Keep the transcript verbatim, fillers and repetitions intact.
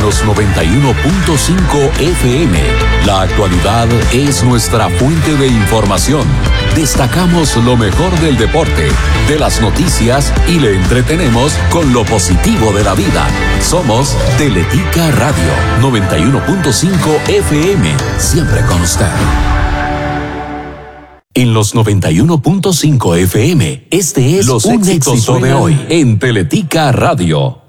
los noventa y uno punto cinco F M. La actualidad es nuestra fuente de información. Destacamos lo mejor del deporte, de las noticias y le entretenemos con lo positivo de la vida. Somos Teletica Radio noventa y uno punto cinco F M, siempre con usted. En los noventa y uno punto cinco F M, este es los un éxito de hoy en Teletica Radio.